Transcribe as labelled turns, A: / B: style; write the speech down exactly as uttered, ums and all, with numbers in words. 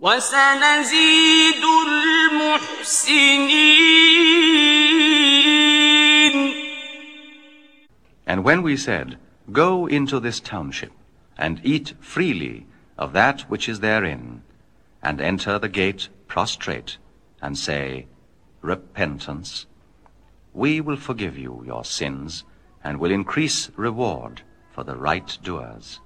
A: وَسَنَزِيدُ الْمُحْسِنِينَ.
B: And when we said, "Go into this township, and eat freely of that which is therein, and enter the gate prostrate, and say, Repentance, we will forgive you your sins, and will increase reward for the right doers."